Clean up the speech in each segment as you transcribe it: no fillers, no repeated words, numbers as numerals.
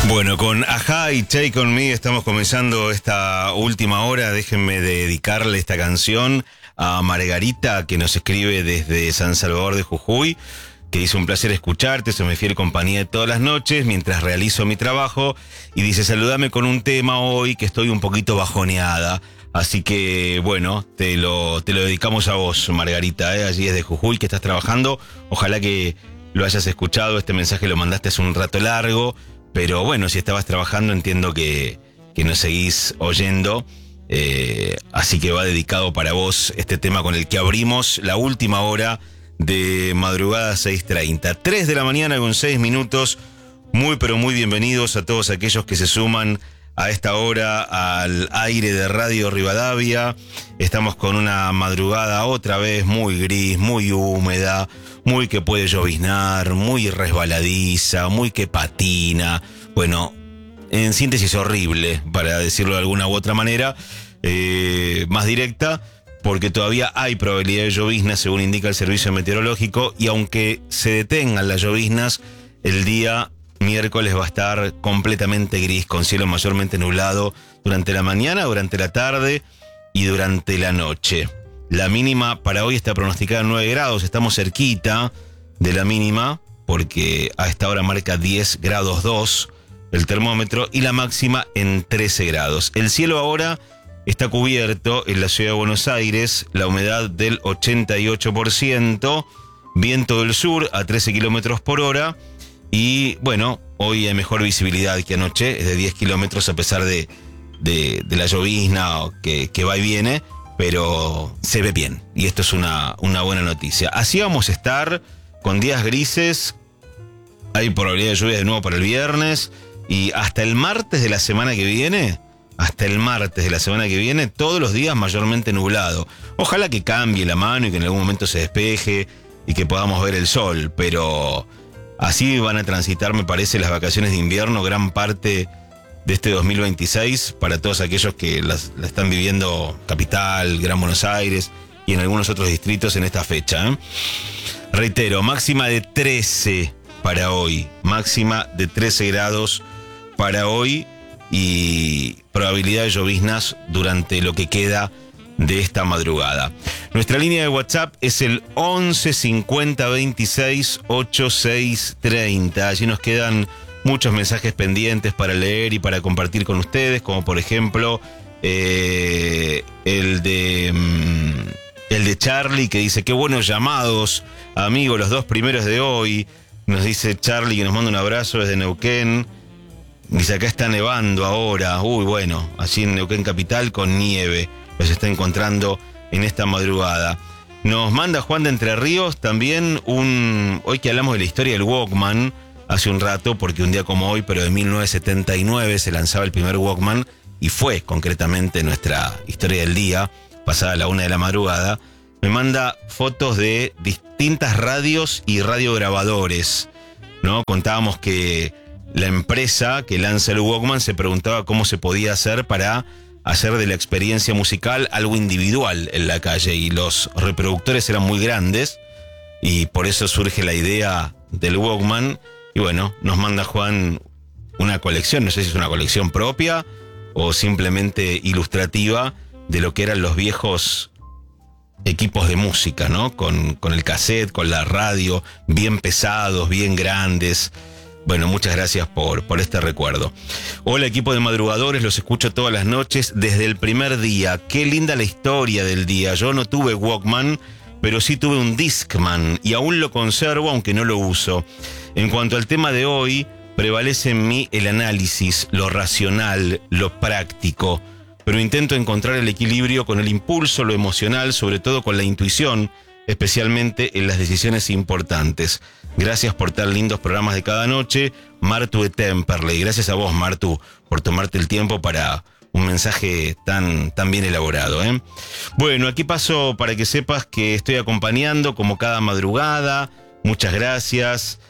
Bueno, con Ajá y Take On Me estamos comenzando esta última hora. Déjenme dedicarle esta canción a Margarita, que nos escribe desde San Salvador de Jujuy, que dice: un placer escucharte, sos mi fiel compañía de todas las noches mientras realizo mi trabajo. Y dice: saludame con un tema hoy que estoy un poquito bajoneada. Así que, bueno, te lo dedicamos a vos, Margarita, allí desde Jujuy, que estás trabajando. Ojalá que lo hayas escuchado. Este mensaje lo mandaste hace un rato largo, pero bueno, si estabas trabajando entiendo que nos seguís oyendo. Así que va dedicado para vos este tema con el que abrimos la última hora de Madrugada 6:30. 3 de la mañana con 6 minutos. Muy pero muy bienvenidos a todos aquellos que se suman a esta hora al aire de Radio Rivadavia. Estamos con una madrugada otra vez muy gris, muy húmeda, muy que puede lloviznar, muy resbaladiza, muy que patina. Bueno, en síntesis horrible, para decirlo de alguna u otra manera, más directa, porque todavía hay probabilidad de lloviznas según indica el servicio meteorológico, y aunque se detengan las lloviznas, el día miércoles va a estar completamente gris, con cielo mayormente nublado durante la mañana, durante la tarde y durante la noche. La mínima para hoy está pronosticada en 9 grados, estamos cerquita de la mínima, porque a esta hora marca 10 grados 2 el termómetro, y la máxima en 13 grados. El cielo ahora está cubierto en la ciudad de Buenos Aires, la humedad del 88%, viento del sur a 13 kilómetros por hora, y bueno, hoy hay mejor visibilidad que anoche, es de 10 kilómetros a pesar de la llovizna que va y viene, pero se ve bien, y esto es una buena noticia. Así vamos a estar con días grises, hay probabilidad de lluvia de nuevo para el viernes, y hasta el martes de la semana que viene, todos los días mayormente nublado. Ojalá que cambie la mano y que en algún momento se despeje y que podamos ver el sol, pero así van a transitar, me parece, las vacaciones de invierno, gran parte de este 2026, para todos aquellos que la están viviendo Capital, Gran Buenos Aires y en algunos otros distritos en esta fecha. Reitero, máxima de 13 para hoy, máxima de 13 grados para hoy, y probabilidad de lloviznas durante lo que queda de esta madrugada. Nuestra línea de WhatsApp es el 11 50 26 86 30. Allí nos quedan muchos mensajes pendientes para leer y para compartir con ustedes, como por ejemplo el de Charlie, que dice: qué buenos llamados, amigo, los dos primeros de hoy. Nos dice Charlie, que nos manda un abrazo desde Neuquén. Dice: acá está nevando ahora. Uy, bueno, allí en Neuquén Capital con nieve. Los está encontrando en esta madrugada. Nos manda Juan de Entre Ríos también hoy que hablamos de la historia del Walkman, hace un rato, porque un día como hoy, pero de 1979, se lanzaba el primer Walkman, y fue concretamente nuestra historia del día, pasada la 1 de la madrugada. Me manda fotos de distintas radios y radiograbadores, ¿no? Contábamos que la empresa que lanza el Walkman se preguntaba cómo se podía hacer para hacer de la experiencia musical algo individual en la calle, y los reproductores eran muy grandes, y por eso surge la idea del Walkman. Y bueno, nos manda Juan una colección, no sé si es una colección propia o simplemente ilustrativa de lo que eran los viejos equipos de música, ¿no? Con el cassette, con la radio, bien pesados, bien grandes. Bueno, muchas gracias por este recuerdo. Hola, equipo de madrugadores, los escucho todas las noches desde el primer día. Qué linda la historia del día. Yo no tuve Walkman, pero sí tuve un Discman, y aún lo conservo, aunque no lo uso. En cuanto al tema de hoy, prevalece en mí el análisis, lo racional, lo práctico, pero intento encontrar el equilibrio con el impulso, lo emocional, sobre todo con la intuición, especialmente en las decisiones importantes. Gracias por tan lindos programas de cada noche, Martu de Temperley. Gracias a vos, Martu, por tomarte el tiempo para un mensaje tan bien elaborado, ¿eh? Bueno, aquí paso para que sepas que estoy acompañando como cada madrugada. Muchas gracias.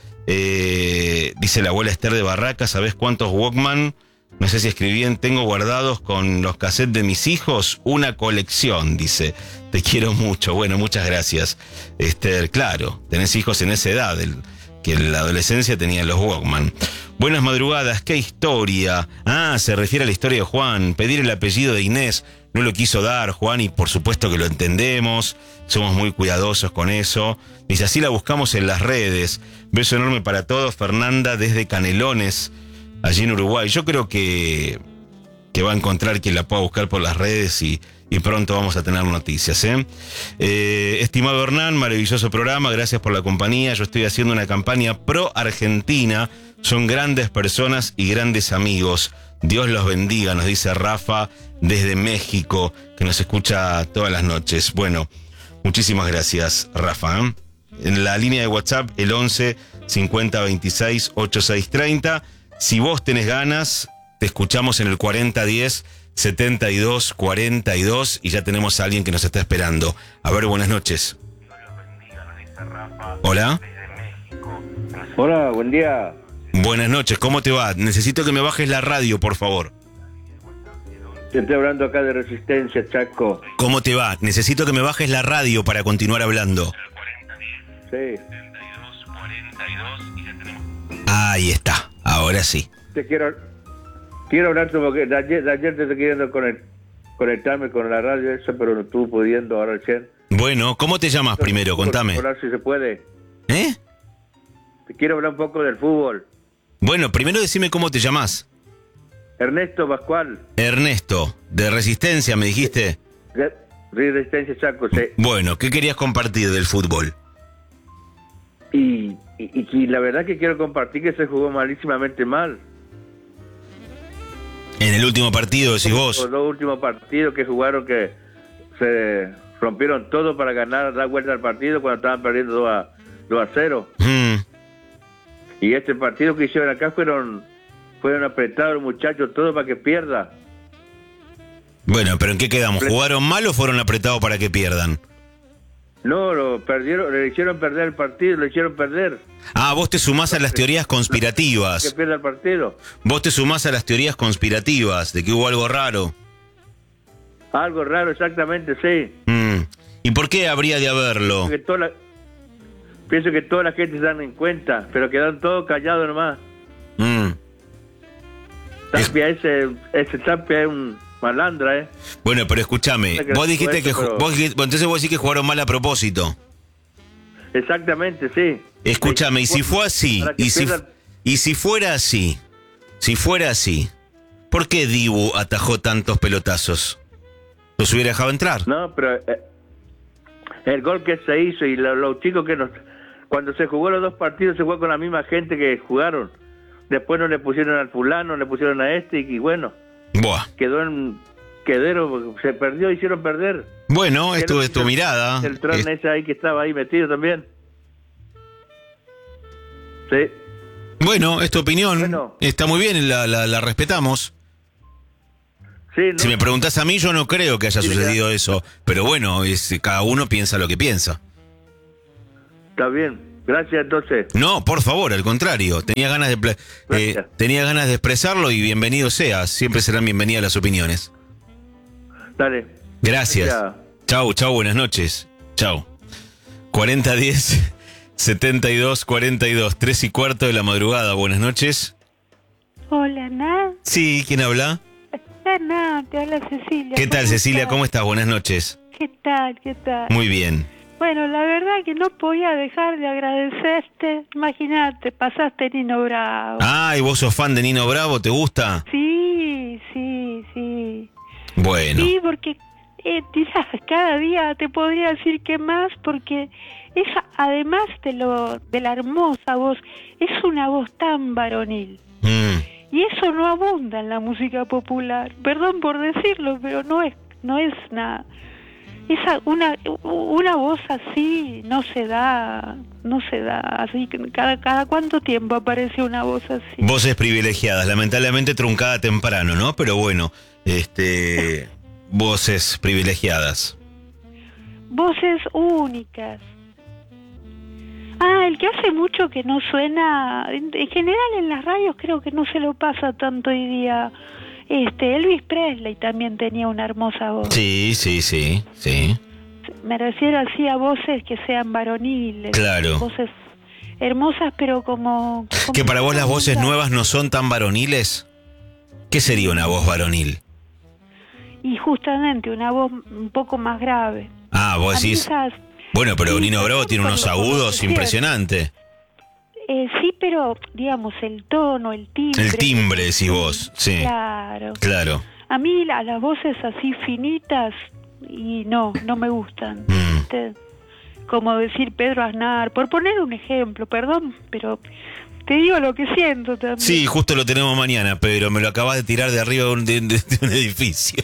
Dice la abuela Esther de Barracas: ¿sabés cuántos Walkman? No sé si escribí bien. Tengo guardados con los cassettes de mis hijos una colección, dice. Te quiero mucho. Bueno, muchas gracias, Esther. Claro, tenés hijos en esa edad, que en la adolescencia tenían los Walkman. Buenas madrugadas, qué historia. Ah, se refiere a la historia de Juan. Pedir el apellido de Inés no lo quiso dar Juan y por supuesto que lo entendemos. Somos muy cuidadosos con eso. Dice, así la buscamos en las redes. Beso enorme para todos. Fernanda desde Canelones, allí en Uruguay. Yo creo que va a encontrar quien la pueda buscar por las redes y pronto vamos a tener noticias, ¿eh? Estimado Hernán, maravilloso programa, gracias por la compañía. Yo estoy haciendo una campaña pro Argentina. Son grandes personas y grandes amigos. Dios los bendiga, nos dice Rafa desde México, que nos escucha todas las noches. Bueno, muchísimas gracias, Rafa, ¿eh? En la línea de WhatsApp, el 11 50 26 86 30. Si vos tenés ganas, te escuchamos en el 4010 72 42 y ya tenemos a alguien que nos está esperando. A ver, buenas noches. Hola. Hola, buen día. Buenas noches, ¿cómo te va? Necesito que me bajes la radio, por favor. Te estoy hablando acá de Resistencia, Chaco. ¿Cómo te va? Necesito que me bajes la radio para continuar hablando. Sí. Ahí está, ahora sí. Te quiero hablar porque de ayer te estoy queriendo conectarme con la radio esa, pero no estuve pudiendo ahora recién. Bueno, ¿cómo te llamas primero? Contame. Hablar si se puede. ¿Eh? Te quiero hablar un poco del fútbol. Bueno, primero decime cómo te llamás. Ernesto Pascual. Ernesto, de Resistencia, me dijiste. De Resistencia, Chaco, sí. Bueno, ¿qué querías compartir del fútbol? Y la verdad que quiero compartir que se jugó malísimamente mal. En el último partido, decís vos. Los dos últimos partidos que jugaron que se rompieron todo para ganar, dar vuelta al partido cuando estaban perdiendo 2 a 0. Y este partido que hicieron acá fueron apretados los muchachos, todo para que pierda. Bueno, pero ¿en qué quedamos? ¿Jugaron mal o fueron apretados para que pierdan? No, lo perdieron, le hicieron perder el partido, lo hicieron perder. Ah, vos te sumás a las teorías conspirativas. Que pierda el partido. Vos te sumás a las teorías conspirativas de que hubo algo raro. Algo raro, exactamente, sí. ¿Y por qué habría de haberlo? Pienso que toda la gente se dan en cuenta, pero quedan todos callados nomás. Tapia, ese Tapia es un malandra, ¿eh? Bueno, pero escúchame, vos dijiste que... entonces vos decís que jugaron mal a propósito. Exactamente, sí. Escúchame, y si fue así, y si fuera así, ¿por qué Dibu atajó tantos pelotazos? ¿Los hubiera dejado entrar? No, pero el gol que se hizo y los chicos que cuando se jugó los dos partidos se jugó con la misma gente que jugaron. Después no le pusieron al fulano, le pusieron a este y bueno... Buah. Quedó en quedero, se perdió, hicieron perder. Bueno, esto es tu mirada. El tron ese ahí que estaba ahí metido también. Sí. Bueno, es tu opinión. Bueno. Está muy bien, la respetamos. Sí, ¿no? Si me preguntás a mí, yo no creo que haya sucedido eso. Pero bueno, cada uno piensa lo que piensa. Está bien. Gracias, entonces. No, por favor, al contrario. Tenía ganas de expresarlo y bienvenido sea. Siempre serán bienvenidas las opiniones. Dale. Gracias. Chau, buenas noches. Chau. 4010 72 42, 3:15 de la madrugada. Buenas noches. Hola, Hernán. Sí, ¿quién habla? Hernán, te habla Cecilia. ¿Qué tal, Cecilia? ¿Cómo estás? Buenas noches. ¿Qué tal? Muy bien. Bueno, la verdad que no podía dejar de agradecerte. Imagínate, pasaste Nino Bravo. Ah, ¿y vos sos fan de Nino Bravo? ¿Te gusta? Sí. Bueno. Sí, porque dirás, cada día te podría decir que más, porque esa, además de la hermosa voz, es una voz tan varonil. Y eso no abunda en la música popular. Perdón por decirlo, pero no es nada. Una voz así no se da, así que cada cuánto tiempo aparece una voz así. Voces privilegiadas, lamentablemente truncada temprano, ¿no? Pero bueno, voces privilegiadas. Voces únicas. El que hace mucho que no suena, en general en las radios creo que no se lo pasa tanto hoy día. Elvis Presley también tenía una hermosa voz. Sí. Me refiero así a voces que sean varoniles. Claro. Voces hermosas, pero como ¿Que para vos las voces nuevas no son tan varoniles? ¿Qué sería una voz varonil? Y justamente una voz un poco más grave. Ah, vos decís... Bueno, pero sí, Nino Bravo tiene unos agudos impresionantes. Sí, pero digamos el tono, el timbre. El timbre, decís vos, sí. Claro. A mí las voces así finitas y no me gustan. Como decir Pedro Aznar, por poner un ejemplo, perdón, pero te digo lo que siento también. Sí, justo lo tenemos mañana, Pedro, me lo acabas de tirar de arriba de un edificio.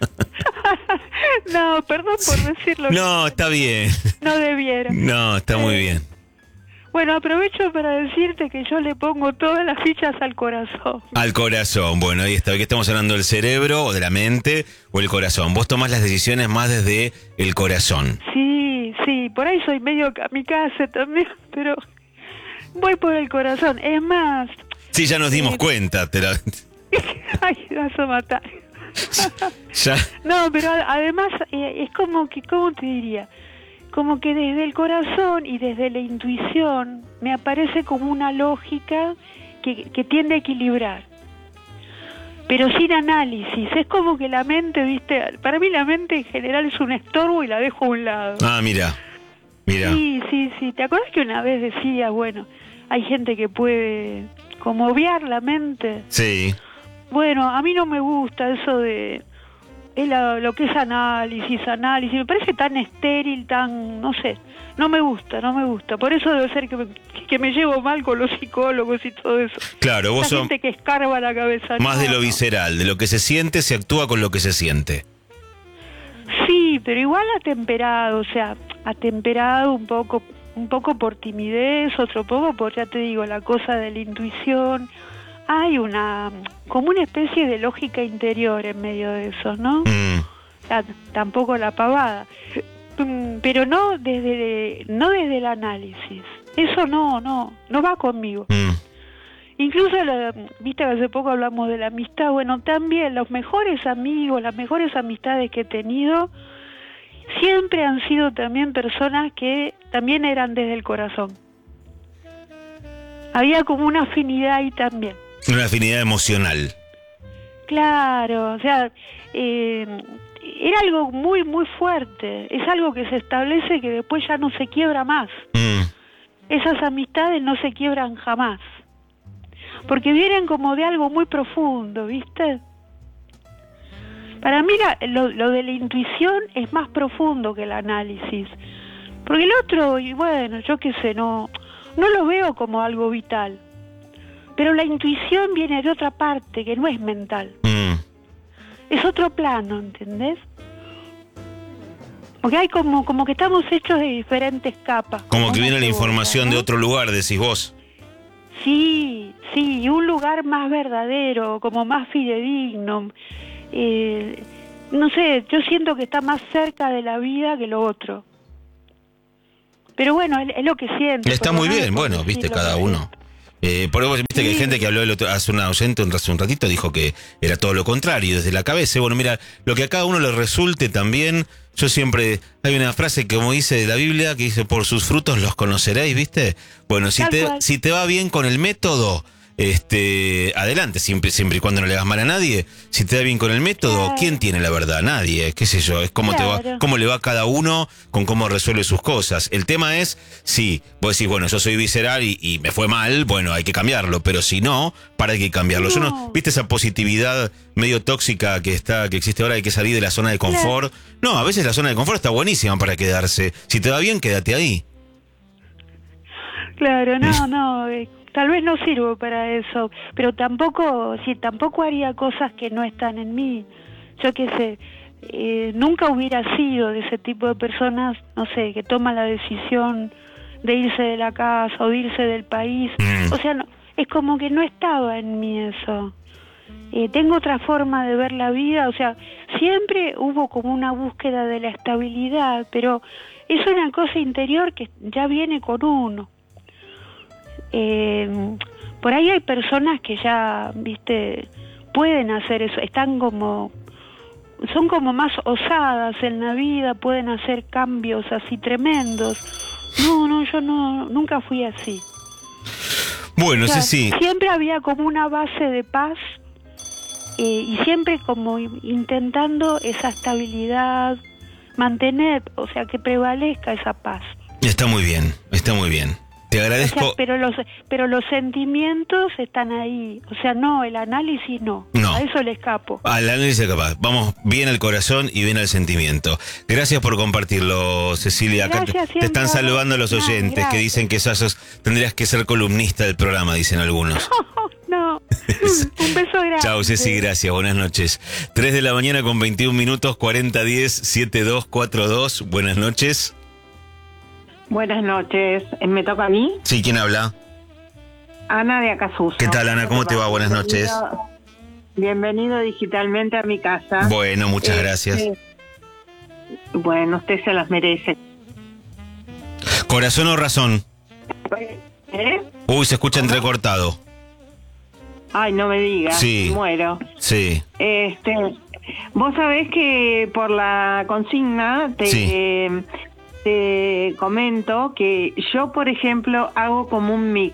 No, perdón por decirlo. No, está bien. No debiera. No, está muy bien. Bueno, aprovecho para decirte que yo le pongo todas las fichas al corazón. Al corazón, bueno, ahí está. ¿Qué estamos hablando? ¿Del cerebro o de la mente o el corazón? Vos tomás las decisiones más desde el corazón. Sí, por ahí soy medio kamikaze también, pero voy por el corazón. Es más... Sí, ya nos dimos cuenta. Ay, vas a matar. Ya. No, pero además es como que, ¿cómo te diría? Como que desde el corazón y desde la intuición me aparece como una lógica que tiende a equilibrar, pero sin análisis. Es como que la mente, ¿viste? Para mí la mente en general es un estorbo y la dejo a un lado. Ah, mira. Sí. ¿Te acuerdas que una vez decía, bueno, hay gente que puede como obviar la mente? Sí. Bueno, a mí no me gusta eso de... lo que es análisis, me parece tan estéril, tan, no sé, no me gusta, por eso debe ser que me llevo mal con los psicólogos y todo eso. Claro, vos sos gente que escarba la cabeza. Más de lo visceral, de lo que se siente, se actúa con lo que se siente. Sí, pero igual atemperado, un poco por timidez, otro poco por, ya te digo, la cosa de la intuición. Hay como una especie de lógica interior en medio de eso, ¿no? Tampoco la pavada, pero no desde el análisis. Eso no va conmigo. Incluso, viste que hace poco hablamos de la amistad. Bueno, también los mejores amigos, las mejores amistades que he tenido siempre han sido también personas que también eran desde el corazón. Había como una afinidad ahí también. Una afinidad emocional. Claro, era algo muy, muy fuerte. Es algo que se establece que después ya no se quiebra más. Esas amistades no se quiebran jamás. Porque vienen como de algo muy profundo, ¿viste? Para mí lo de la intuición es más profundo que el análisis. Porque el otro, y bueno, yo qué sé, no lo veo como algo vital. Pero la intuición viene de otra parte, que no es mental. Es otro plano, ¿entendés? Porque hay como que estamos hechos de diferentes capas. Como que viene la información, ¿no?, de otro lugar, decís vos. Sí, y un lugar más verdadero, como más fidedigno. No sé, yo siento que está más cerca de la vida que lo otro. Pero bueno, es lo que siento. Está muy bien, bueno, viste, cada uno. Por eso viste que hay gente que habló hace un ratito, dijo que era todo lo contrario, desde la cabeza. Bueno, mira, lo que a cada uno le resulte también. Yo siempre, hay una frase que como dice de la Biblia, que dice, por sus frutos los conoceréis, ¿viste? Bueno, si te va bien con el método, adelante, siempre y cuando no le hagas mal a nadie. Si te va bien con el método, claro. ¿Quién tiene la verdad? Nadie, qué sé yo, es cómo cómo le va a cada uno con cómo resuelve sus cosas. El tema es, sí, vos decís, bueno, yo soy visceral y me fue mal, bueno, hay que cambiarlo, pero si no, ¿para qué cambiarlo? No. Yo no, ¿viste esa positividad medio tóxica que existe ahora, hay que salir de la zona de confort? Claro. No, a veces la zona de confort está buenísima para quedarse. Si te va bien, quédate ahí. Claro, no, tal vez no sirvo para eso, pero tampoco haría cosas que no están en mí. Yo qué sé, nunca hubiera sido de ese tipo de personas, no sé, que toman la decisión de irse de la casa o de irse del país. O sea, no, es como que no estaba en mí eso. Tengo otra forma de ver la vida, o sea, siempre hubo como una búsqueda de la estabilidad, pero es una cosa interior que ya viene con uno. Por ahí hay personas que ya, viste, pueden hacer eso, son como más osadas en la vida, pueden hacer cambios así tremendos. No, yo nunca fui así. Bueno, o sea, sí. Siempre había como una base de paz y siempre como intentando esa estabilidad, mantener, o sea, que prevalezca esa paz. Está muy bien, está muy bien. Te agradezco. O sea, pero los sentimientos están ahí. O sea, no, el análisis no. No. A eso le escapo. Al análisis capaz. Vamos bien al corazón y bien al sentimiento. Gracias por compartirlo, Cecilia. Acá te están saludando los oyentes que dicen que tendrías que ser columnista del programa, dicen algunos. No. Un beso grande. Chao, Ceci, gracias. Buenas noches. 3 de la mañana con 21 minutos, 4010-7242. Buenas noches. Buenas noches. ¿Me toca a mí? Sí, ¿quién habla? Ana de Acasuso. ¿Qué tal, Ana? ¿Cómo te va? Buenas noches. Bienvenido digitalmente a mi casa. Bueno, muchas gracias. Bueno, usted se las merece. ¿Corazón o razón? ¿Eh? Uy, se escucha entrecortado. Ay, no me digas. Sí. Muero. Sí. Vos sabés que por la consigna te comento que yo, por ejemplo, hago como un mix.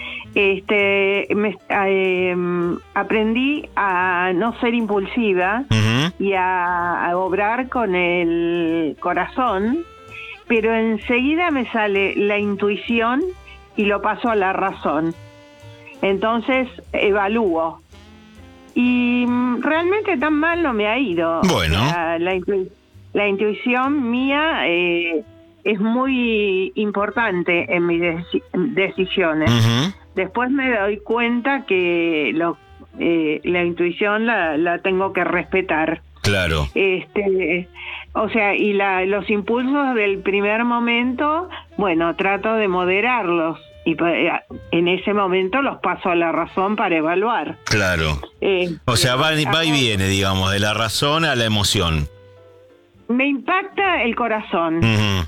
Aprendí a no ser impulsiva y a obrar con el corazón, pero enseguida me sale la intuición y lo paso a la razón. Entonces evalúo. Y realmente tan mal no me ha ido. Bueno. La intuición mía es muy importante en mis decisiones. Después me doy cuenta que la intuición la tengo que respetar. Claro. O sea, y los impulsos del primer momento, bueno, trato de moderarlos. Y en ese momento los paso a la razón para evaluar. Claro. O sea, va y viene, digamos, de la razón a la emoción. Me impacta el corazón,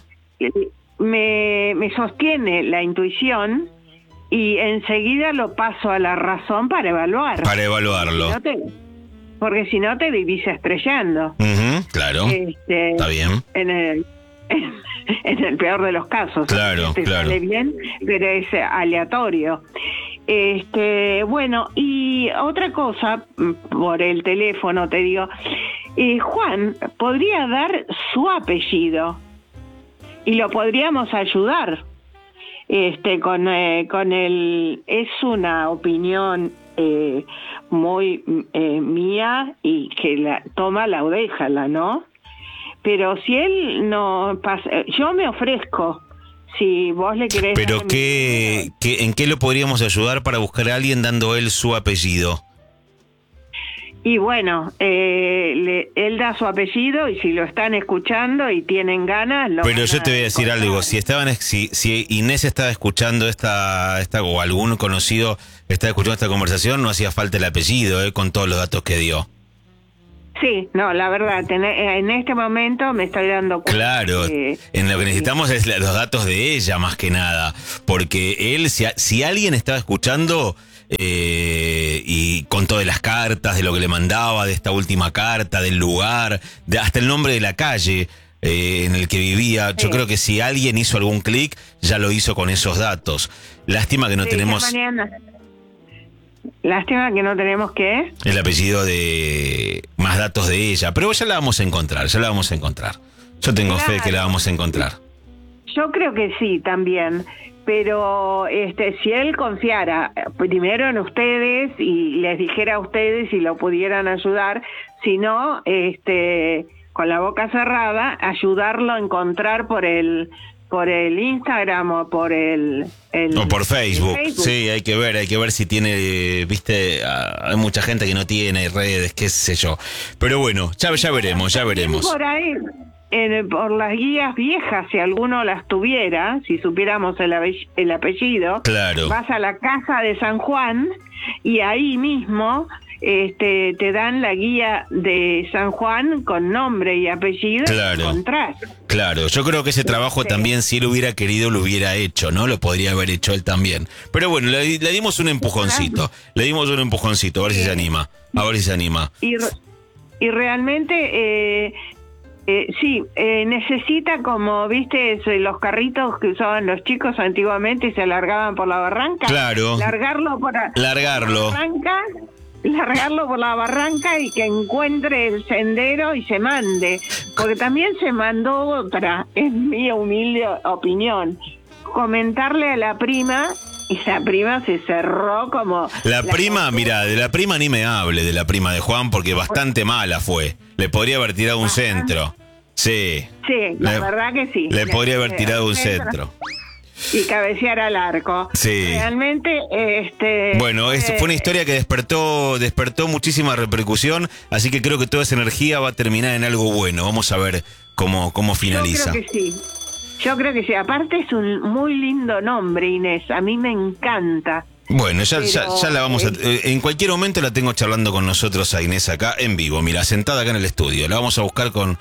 me sostiene la intuición y enseguida lo paso a la razón para evaluar. Para evaluarlo. Porque si no te vivís estrellando. Claro, está bien. En el peor de los casos. Claro, claro. Sale bien, pero es aleatorio. Bueno, y otra cosa, por el teléfono te digo, Juan podría dar su apellido y lo podríamos ayudar con el, es una opinión muy mía y que la toma la o déjala, ¿no? Pero si él no pasa, yo me ofrezco. Si vos le querés... Pero ¿en qué lo podríamos ayudar para buscar a alguien dando él su apellido? Y bueno, él da su apellido y si lo están escuchando y tienen ganas... Pero yo te voy a decir algo, si Inés estaba escuchando o algún conocido estaba escuchando esta conversación, no hacía falta el apellido, con todos los datos que dio. Sí, no, la verdad, en este momento me estoy dando cuenta. Claro, en lo que necesitamos es los datos de ella más que nada, porque él, si alguien estaba escuchando y con todas las cartas, de lo que le mandaba, de esta última carta, del lugar, hasta el nombre de la calle en el que vivía, yo creo que si alguien hizo algún clic, ya lo hizo con esos datos. Lástima que no tenemos... Lástima que no tenemos el apellido de más datos de ella, pero ya la vamos a encontrar, Yo tengo fe que la vamos a encontrar. Yo creo que sí también, pero si él confiara primero en ustedes y les dijera a ustedes si lo pudieran ayudar, si no, con la boca cerrada, ayudarlo a encontrar por el Instagram o por o por Facebook. Sí, hay que ver si tiene, viste, hay mucha gente que no tiene redes, qué sé yo. Pero bueno, ya veremos. Por ahí, por las guías viejas, si alguno las tuviera, si supiéramos el apellido, claro. Vas a la Casa de San Juan y ahí mismo te dan la guía de San Juan con nombre y apellido. Claro. Y encontrás. Claro, yo creo que ese trabajo también, si él hubiera querido, lo hubiera hecho, ¿no? Lo podría haber hecho él también. Pero bueno, le dimos un empujoncito. A ver si se anima. Y realmente Sí, necesita como, viste, los carritos que usaban los chicos antiguamente y se largaban por la barranca. Claro. Largarlo por la barranca y que encuentre el sendero y se mande. Porque también se mandó otra, es mi humilde opinión, comentarle a la prima, y la prima se cerró como... La prima, mira, de la prima ni me hable, de la prima de Juan, porque bastante mala fue. Le podría haber tirado un centro. Sí. Sí, la verdad que sí. Le podría haber tirado un centro. Y cabecear al arco. Sí. Realmente, Bueno, fue una historia que despertó muchísima repercusión, así que creo que toda esa energía va a terminar en algo bueno. Vamos a ver cómo finaliza. Yo creo que sí. Aparte es un muy lindo nombre, Inés. A mí me encanta. Bueno, ya la vamos a... En cualquier momento la tengo charlando con nosotros a Inés acá en vivo, mira, sentada acá en el estudio. La vamos a buscar con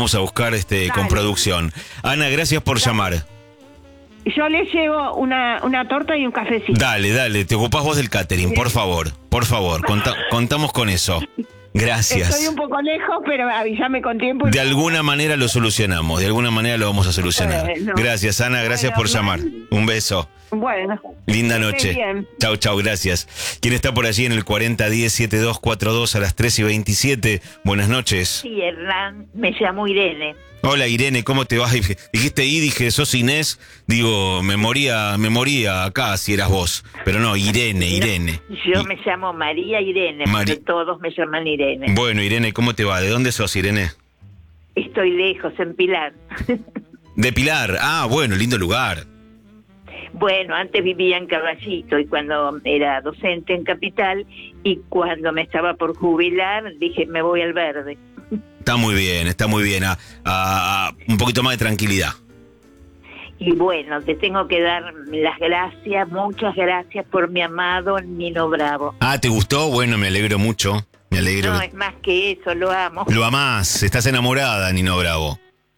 producción. Ana, gracias por llamar. Yo le llevo una torta y un cafecito. Dale, te ocupás vos del catering, por favor, contamos con eso. Gracias. Estoy un poco lejos, pero avísame con tiempo. De alguna manera lo solucionamos, de alguna manera lo vamos a solucionar. Gracias, Ana, gracias por llamar. Un beso. Bueno. Linda noche. Chau, gracias. ¿Quién está por allí en el 4010-7242 a las 3:27? Buenas noches. Sí, Hernán, me llamo Irene. Hola Irene, ¿cómo te vas? Dijiste dije, sos Inés, digo, me moría acá si eras vos, pero no, Irene. Yo me llamo María Irene, porque todos me llaman Irene. Bueno, Irene, ¿cómo te va? ¿De dónde sos, Irene? Estoy lejos, en Pilar. ¿De Pilar? Ah, bueno, lindo lugar. Bueno, antes vivía en Caballito y cuando era docente en Capital y cuando me estaba por jubilar dije me voy al Verde. Está muy bien, un poquito más de tranquilidad. Y bueno, te tengo que dar las gracias, muchas gracias por mi amado Nino Bravo. Ah, ¿te gustó? Bueno, me alegro mucho, me alegro. No, es más que eso, lo amo. Lo amás, estás enamorada, Nino Bravo.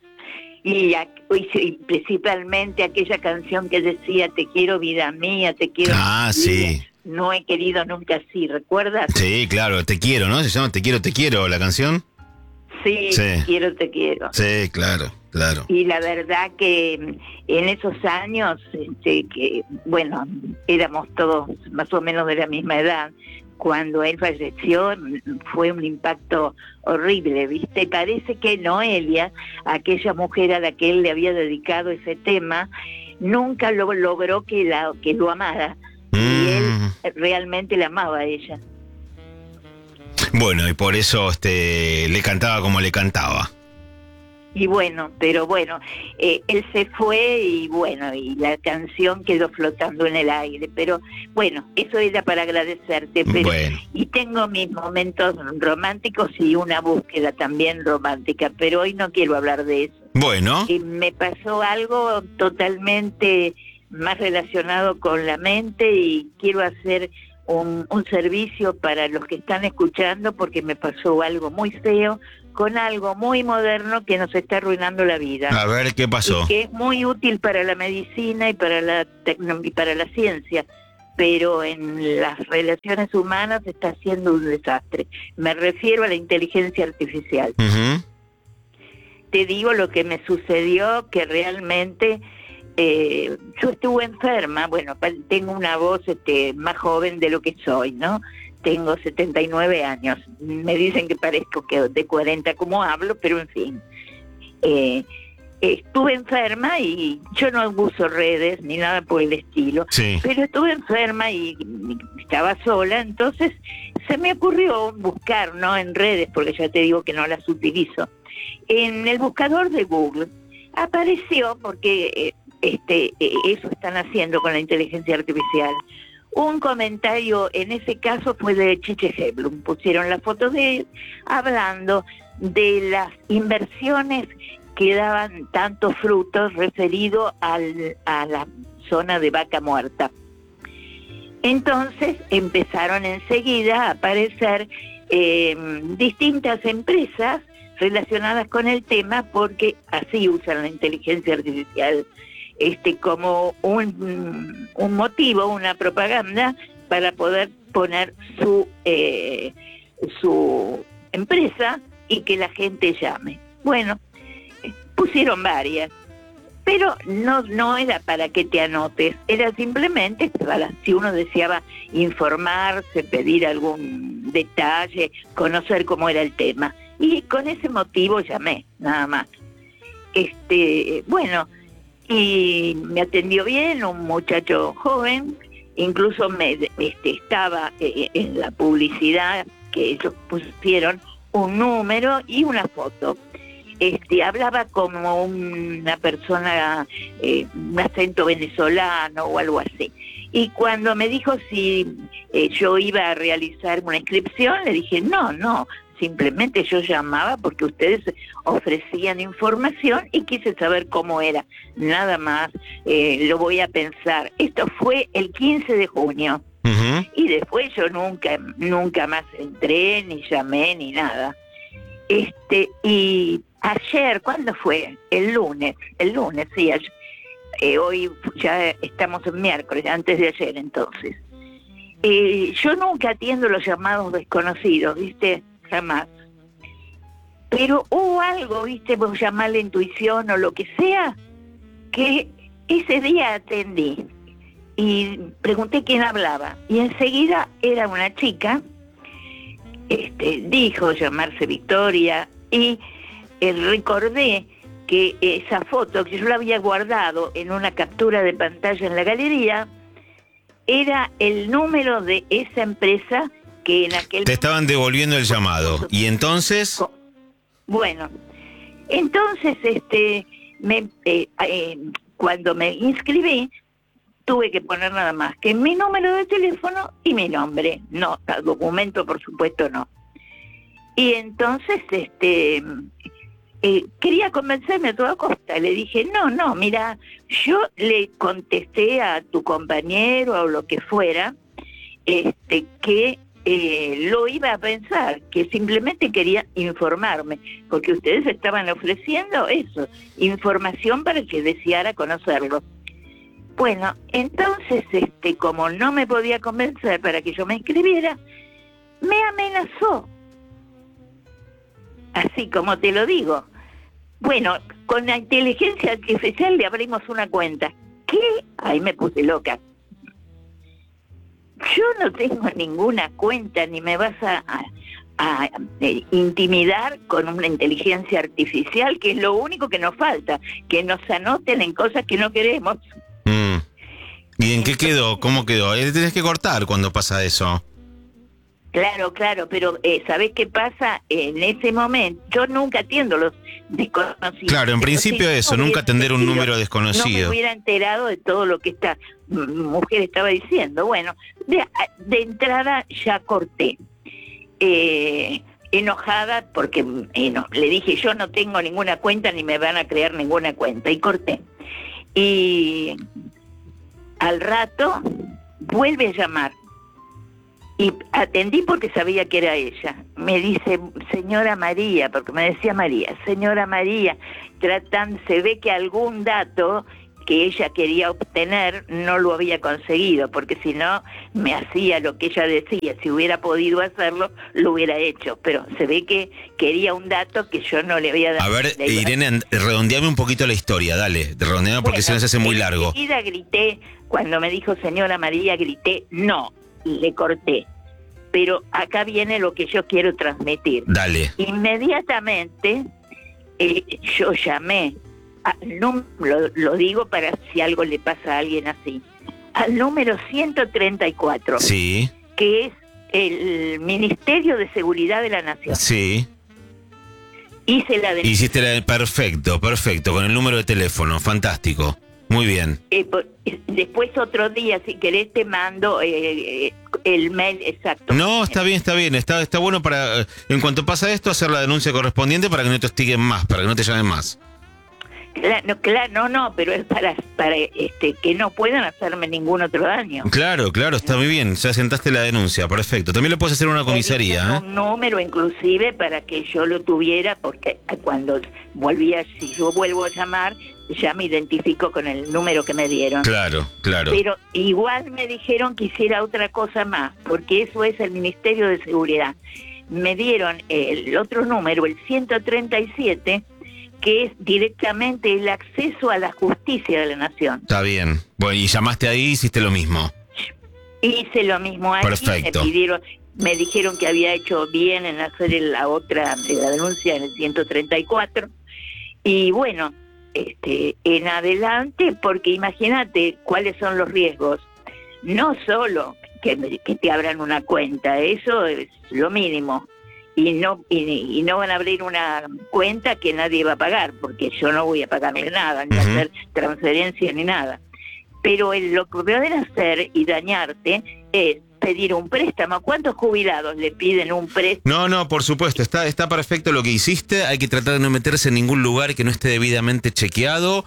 Y principalmente aquella canción que decía te quiero vida mía, te quiero. Ah, sí. No he querido nunca así, ¿recuerdas? Sí, claro, te quiero, ¿no? Se llama Te quiero la canción. Sí, te quiero. Sí, claro. Y la verdad que en esos años, bueno, éramos todos más o menos de la misma edad. Cuando él falleció fue un impacto horrible, ¿viste? Parece que Noelia, aquella mujer a la que él le había dedicado ese tema, nunca logró que lo amara. Y él realmente la amaba a ella. Bueno, y por eso le cantaba como le cantaba. Y bueno, pero bueno, él se fue y bueno, y la canción quedó flotando en el aire. Pero bueno, eso era para agradecerte. Pero, bueno. Y tengo mis momentos románticos y una búsqueda también romántica, pero hoy no quiero hablar de eso. Bueno. Me pasó algo totalmente más relacionado con la mente y quiero hacer un servicio para los que están escuchando porque me pasó algo muy feo con algo muy moderno que nos está arruinando la vida. A ver, ¿qué pasó? Y que es muy útil para la medicina y para la ciencia, pero en las relaciones humanas está haciendo un desastre. Me refiero a la inteligencia artificial. Uh-huh. Te digo lo que me sucedió, que realmente yo estuve enferma. Bueno, tengo una voz más joven de lo que soy, ¿no? Tengo 79 años. Me dicen que parezco que de 40 como hablo, pero en fin. Estuve enferma y yo no uso redes ni nada por el estilo. Sí. Pero estuve enferma y estaba sola, entonces se me ocurrió buscar, ¿no? En redes, porque ya te digo que no las utilizo. En el buscador de Google apareció, porque eso están haciendo con la inteligencia artificial. Un comentario, en ese caso fue de Chiche Heblum, pusieron la foto de él hablando de las inversiones que daban tantos frutos referido a la zona de Vaca Muerta. Entonces empezaron enseguida a aparecer distintas empresas relacionadas con el tema porque así usan la inteligencia artificial como un motivo, una propaganda para poder poner su empresa y que la gente llame. Bueno, pusieron varias. Pero no era para que te anotes, era simplemente para si uno deseaba informarse, pedir algún detalle, conocer cómo era el tema. Y con ese motivo llamé, nada más. Bueno, y me atendió bien, un muchacho joven, incluso estaba en la publicidad que ellos pusieron un número y una foto. Hablaba como una persona, un acento venezolano o algo así. Y cuando me dijo si yo iba a realizar una inscripción, le dije, no, simplemente yo llamaba porque ustedes ofrecían información y quise saber cómo era. Nada más, lo voy a pensar. Esto fue el 15 de junio. Uh-huh. Y después yo nunca más entré, ni llamé, ni nada. Y ayer, ¿cuándo fue? El lunes, sí, ayer. Hoy ya estamos en miércoles, antes de ayer entonces. Yo nunca atiendo los llamados desconocidos, ¿viste? Jamás. Pero hubo algo, ¿viste? Vos llamás la intuición o lo que sea, que ese día atendí y pregunté quién hablaba. Y enseguida era una chica, dijo llamarse Victoria y recordé que esa foto que yo la había guardado en una captura de pantalla en la galería era el número de esa empresa que en aquel... Te estaban devolviendo el llamado. ¿Y entonces? Bueno, entonces cuando me inscribí tuve que poner nada más que mi número de teléfono y mi nombre. No, documento por supuesto no. Y entonces quería convencerme a toda costa. Le dije, no, mira, yo le contesté a tu compañero o lo que fuera, que lo iba a pensar, que simplemente quería informarme, porque ustedes estaban ofreciendo eso, información para que deseara conocerlo. Bueno, entonces, como no me podía convencer para que yo me inscribiera, me amenazó. Así como te lo digo. Bueno, con la inteligencia artificial le abrimos una cuenta. ¿Qué? Ahí me puse loca. Yo no tengo ninguna cuenta, ni me vas a intimidar con una inteligencia artificial, que es lo único que nos falta, que nos anoten en cosas que no queremos. ¿Y en qué quedó? ¿Cómo quedó? Tenés que cortar cuando pasa eso. Claro, pero ¿sabés qué pasa? En ese momento, yo nunca atiendo los desconocidos. Claro, en principio eso, nunca atender un número desconocido. No me hubiera enterado de todo lo que esta mujer estaba diciendo. Bueno, de entrada ya corté. Enojada porque le dije, yo no tengo ninguna cuenta ni me van a crear ninguna cuenta. Y corté. Y al rato vuelve a llamar. Y atendí porque sabía que era ella. Me dice, señora María, porque me decía María, señora María, se ve que algún dato que ella quería obtener no lo había conseguido, porque si no me hacía lo que ella decía. Si hubiera podido hacerlo, lo hubiera hecho, pero se ve que quería un dato que yo no le había dado. A ver, Irene, redondeame un poquito la historia, dale, redondeame porque se nos hace muy largo. Enseguida grité, cuando me dijo señora María, grité, no, le corté. Pero acá viene lo que yo quiero transmitir. Dale. Inmediatamente yo llamé, lo digo para si algo le pasa a alguien así, al número 134. Sí. Que es el Ministerio de Seguridad de la Nación. Sí. Hice la denuncia. Hiciste perfecto, con el número de teléfono, fantástico. Muy bien. Después otro día, si querés, te mando el mail exacto. No, está bien. Está bueno para, en cuanto pasa esto, hacer la denuncia correspondiente para que no te hostiguen más, para que no te llamen más. Claro, no, pero es para que no puedan hacerme ningún otro daño. Claro, está muy bien, ya sentaste la denuncia, perfecto. También lo puedes hacer en una comisaría, un número inclusive para que yo lo tuviera, porque cuando si yo vuelvo a llamar, ya me identifico con el número que me dieron. Claro. Pero igual me dijeron que hiciera otra cosa más, porque eso es el Ministerio de Seguridad. Me dieron el otro número, el 137, que es directamente el acceso a la justicia de la nación. Está bien. Bueno, y llamaste ahí y hiciste lo mismo. Hice lo mismo ahí. Perfecto. Me dijeron que había hecho bien en hacer la denuncia en el 134. Y bueno, en adelante, porque imagínate cuáles son los riesgos. No solo que te abran una cuenta, eso es lo mínimo. Y no van a abrir una cuenta que nadie va a pagar, porque yo no voy a pagarle nada, ni hacer transferencia ni nada. Pero lo que pueden hacer y dañarte es pedir un préstamo. ¿Cuántos jubilados le piden un préstamo? No, por supuesto, está perfecto lo que hiciste. Hay que tratar de no meterse en ningún lugar que no esté debidamente chequeado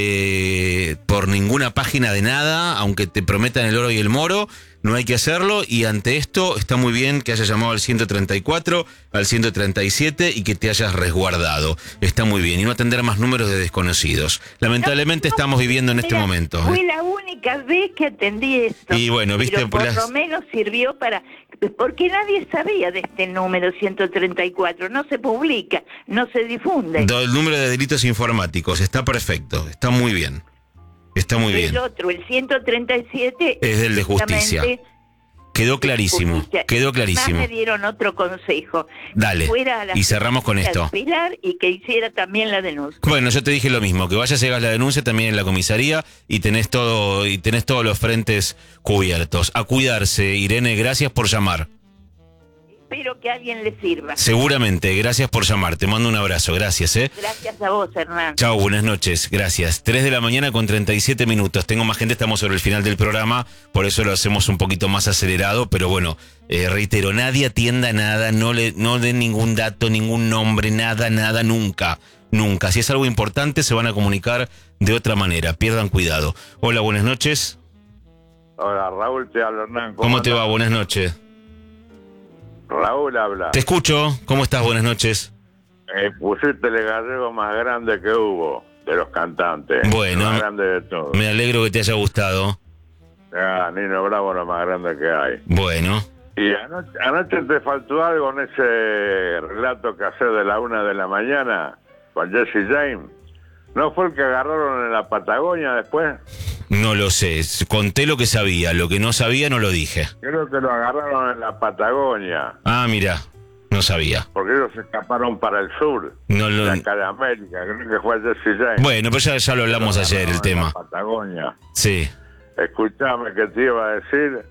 por ninguna página de nada, aunque te prometan el oro y el moro. No hay que hacerlo, y ante esto está muy bien que hayas llamado al 134, al 137 y que te hayas resguardado. Está muy bien, y no atender más números de desconocidos. Lamentablemente estamos viviendo en este momento. Fue la única vez que atendí esto. Y bueno, viste, pero por lo menos sirvió porque nadie sabía de este número 134, no se publica, no se difunde. El número de delitos informáticos, está perfecto, está muy bien. Está muy bien. El otro, el 137... es del de justicia. Quedó clarísimo, quedó clarísimo. Más me dieron otro consejo. Dale, y cerramos con esto. Y que hiciera también la denuncia. Bueno, yo te dije lo mismo, que vayas y hagas la denuncia también en la comisaría y tenés todos los frentes cubiertos. A cuidarse, Irene, gracias por llamar. Espero que a alguien le sirva. Seguramente, gracias por llamar. Te mando un abrazo, gracias. Gracias a vos, Hernán. Chao, buenas noches, gracias. 3 de la mañana con 37 minutos. Tengo más gente, estamos sobre el final del programa, por eso lo hacemos un poquito más acelerado, pero bueno, reitero, nadie atienda nada, no den ningún dato, ningún nombre, nada, nunca. Si es algo importante, se van a comunicar de otra manera, pierdan cuidado. Hola, buenas noches. Hola, Raúl, te hablo, Hernán. ¿Cómo te va? Buenas noches. Raúl habla. Te escucho. ¿Cómo estás? Buenas noches. Pusiste el gallego más grande que hubo de los cantantes. Bueno, más grande de todos. Me alegro que te haya gustado. Nino Bravo, lo más grande que hay. Bueno. Y anoche te faltó algo en ese relato que hace de la 1 de la mañana con Jesse James. ¿No fue el que agarraron en la Patagonia después? No lo sé, conté lo que sabía, lo que no sabía no lo dije. Creo que lo agarraron en la Patagonia. Ah, mira, no sabía. Porque ellos se escaparon para el sur, de acá de América, creo que fue Jesse James. Bueno, pero ya lo hablamos ayer, el tema. En la Patagonia. Sí. Escuchame que te iba a decir,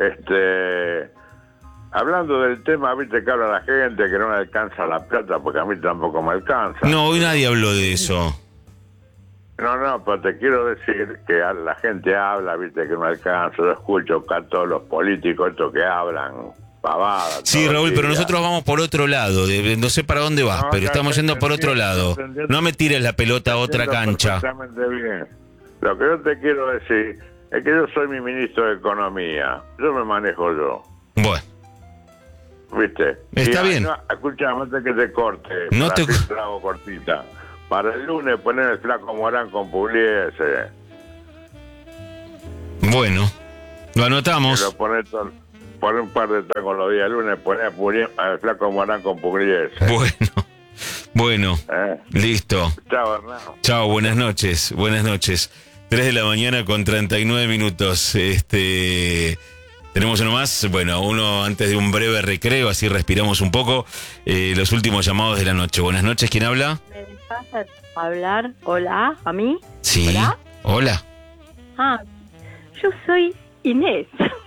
hablando del tema, viste que habla la gente que no le alcanza la plata, porque a mí tampoco me alcanza. No, hoy nadie habló de eso. No, pero te quiero decir que la gente habla, viste, que no alcanza. Yo escucho acá todos los políticos estos que hablan pavadas. Sí, Raúl, pero nosotros vamos por otro lado. No sé para dónde vas, pero estamos yendo por otro lado. No me tires la pelota a otra cancha. Perfectamente bien. Lo que yo te quiero decir es que yo soy mi ministro de Economía. Yo me manejo yo. Bueno. ¿Viste? Está bien. No, escúchame antes que te corte. No te hago cortita. Para el lunes poner el Flaco Morán con Pugliese. Bueno, lo anotamos. Pero poner un par de tacos los días lunes, poner al Flaco Morán con Pugliese. Bueno, listo. Chao, Hernán. Chao, buenas noches. 3 de la mañana con 39 minutos. Tenemos uno más, uno antes de un breve recreo, así respiramos un poco. Los últimos llamados de la noche. Buenas noches, ¿quién habla? ¿Me dejas hablar? Hola, ¿a mí? Sí. Hola. Yo soy Inés.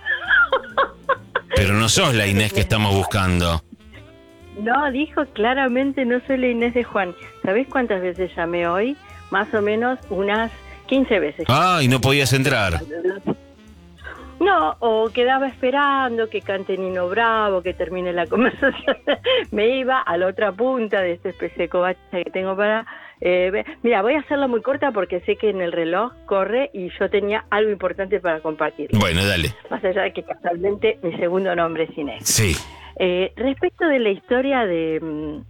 Pero no sos la Inés que estamos buscando. No, dijo claramente no soy la Inés de Juan. ¿Sabés cuántas veces llamé hoy? Más o menos unas 15 veces. Y no podías entrar. No, o quedaba esperando que cante Nino Bravo, que termine la conversación. Me iba a la otra punta de este especie de covacha que tengo para... mira, voy a hacerla muy corta porque sé que en el reloj corre y yo tenía algo importante para compartir. Bueno, dale. Más allá de que casualmente mi segundo nombre es Inés. Sí. Respecto de la historia del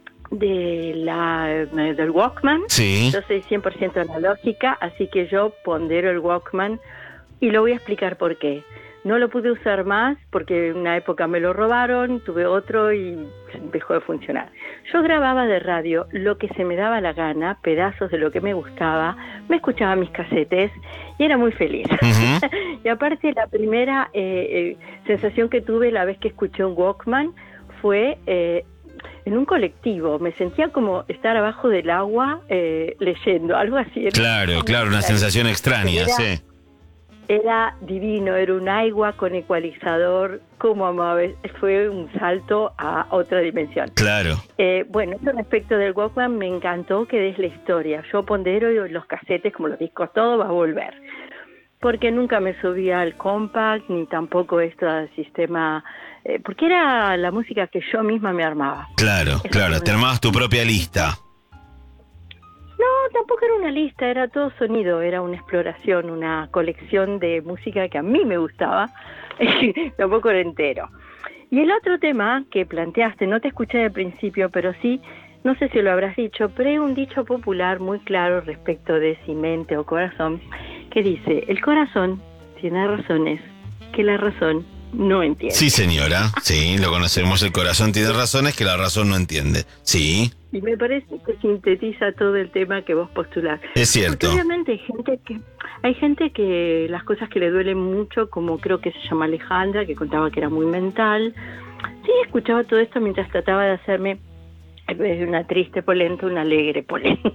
Walkman, sí. Yo soy 100% analógica, así que yo pondero el Walkman y lo voy a explicar por qué. no lo pude usar más porque en una época me lo robaron, tuve otro y dejó de funcionar. Yo grababa de radio lo que se me daba la gana, pedazos de lo que me gustaba, me escuchaba mis casetes y era muy feliz. Uh-huh. Y aparte la primera sensación que tuve la vez que escuché un Walkman fue en un colectivo. Me sentía como estar abajo del agua leyendo, algo así. Claro, una sensación extraña, sí. Era divino, era un agua con ecualizador, como amaba, fue un salto a otra dimensión. Claro. Bueno, respecto del Walkman, me encantó que des la historia. Yo pondero y los casetes, como los discos, todo va a volver. Porque nunca me subía al compact, ni tampoco esto al sistema, porque era la música que yo misma me armaba. Claro, te armabas tu propia lista. No, tampoco era una lista, era todo sonido, era una exploración, una colección de música que a mí me gustaba, tampoco era entero. Y el otro tema que planteaste, no te escuché al principio, pero sí, no sé si lo habrás dicho, pero hay un dicho popular muy claro respecto de si mente o corazón, que dice, el corazón tiene razones que la razón no entiende. Sí, señora, sí, lo conocemos, el corazón tiene razones que la razón no entiende, sí. Y me parece que sintetiza todo el tema que vos postulás. Es cierto. Porque obviamente hay gente que las cosas que le duelen mucho, como creo que se llama Alejandra, que contaba que era muy mental. Sí, escuchaba todo esto mientras trataba de hacerme, en vez de una triste polenta, una alegre polenta.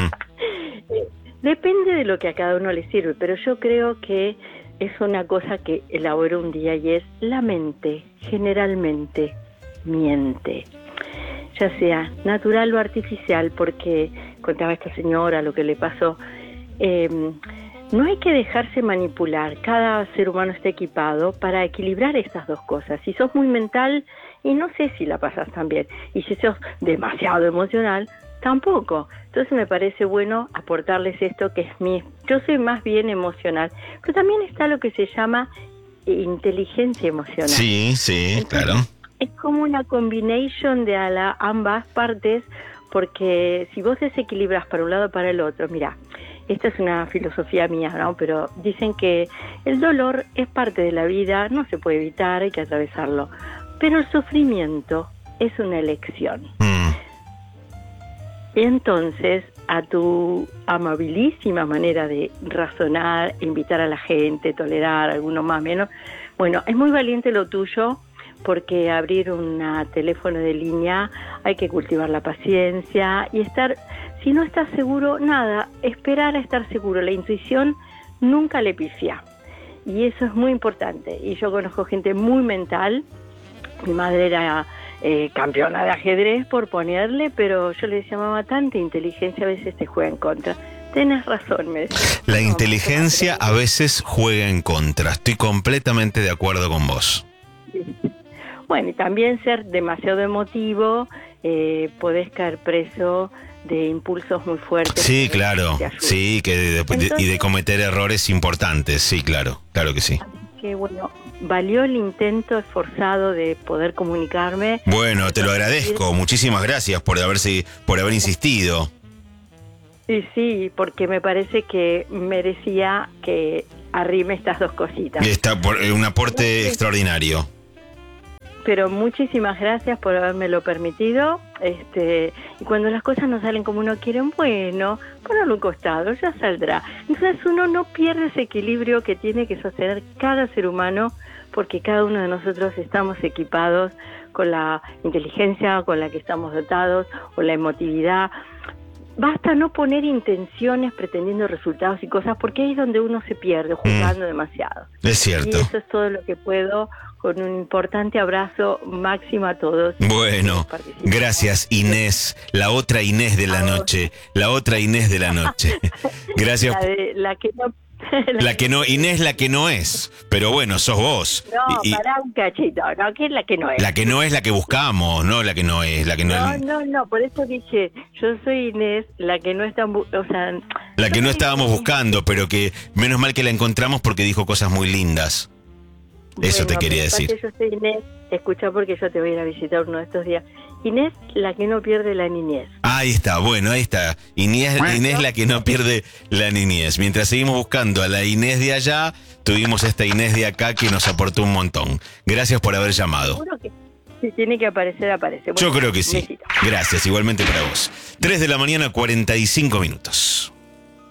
Depende de lo que a cada uno le sirve, pero yo creo que es una cosa que elaboró un día y es la mente generalmente miente, ya sea natural o artificial, porque contaba esta señora lo que le pasó. No hay que dejarse manipular, cada ser humano está equipado para equilibrar estas dos cosas. Si sos muy mental, y no sé si la pasas tan bien, y si sos demasiado emocional, tampoco. Entonces me parece bueno aportarles esto que es yo soy más bien emocional, pero también está lo que se llama inteligencia emocional. Sí, entonces, claro. Es como una combination de ambas partes, porque si vos desequilibras para un lado o para el otro, mira, esta es una filosofía mía, ¿no? Pero dicen que el dolor es parte de la vida, no se puede evitar, hay que atravesarlo, pero el sufrimiento es una elección. Y entonces, a tu amabilísima manera de razonar, invitar a la gente, tolerar, algunos más o menos, bueno, es muy valiente lo tuyo, porque abrir un teléfono de línea hay que cultivar la paciencia y si no estás seguro, nada, esperar a estar seguro. La intuición nunca le pifia y eso es muy importante. Y yo conozco gente muy mental, mi madre era campeona de ajedrez por ponerle, pero yo le decía, mamá, tanta inteligencia a veces te juega en contra. Tenés razón, me decía. La inteligencia a veces juega en contra, estoy completamente de acuerdo con vos. Sí. Bueno, y también ser demasiado emotivo, podés caer preso de impulsos muy fuertes. Sí, claro, sí, y de cometer errores importantes, sí, claro que sí. Así que bueno, valió el intento esforzado de poder comunicarme. Bueno, te lo agradezco, muchísimas gracias por haber insistido. Sí, porque me parece que merecía que arrime estas dos cositas. Está un aporte extraordinario. Pero muchísimas gracias por habérmelo permitido. Y cuando las cosas no salen como uno quiere, bueno, ponlo a un costado, ya saldrá. Entonces uno no pierde ese equilibrio que tiene que sostener cada ser humano, porque cada uno de nosotros estamos equipados con la inteligencia con la que estamos dotados, o la emotividad. Basta no poner intenciones pretendiendo resultados y cosas, porque ahí es donde uno se pierde, juzgando demasiado. Es cierto. Y eso es todo lo que puedo, con un importante abrazo máximo a todos. Bueno, gracias Inés, la otra Inés de la noche, Gracias. La que no, Inés la que no es, pero bueno, sos vos. No, pará un cachito, no, que es la que no es. La que no es la que buscamos, no la que no es, la que no es. No, por eso dije, yo soy Inés, la que no está, la que no estábamos buscando, pero que menos mal que la encontramos porque dijo cosas muy lindas. Eso te quería decir. Yo soy Inés, escuchá porque yo te voy a ir a visitar uno de estos días. Inés, la que no pierde la niñez. Ahí está, bueno, ahí está. Inés la que no pierde la niñez. Mientras seguimos buscando a la Inés de allá, tuvimos esta Inés de acá que nos aportó un montón. Gracias por haber llamado. Seguro que si tiene que aparecer, aparece. Bueno, yo creo que sí. besito. Gracias, igualmente para vos. 3 de la mañana, 45 minutos.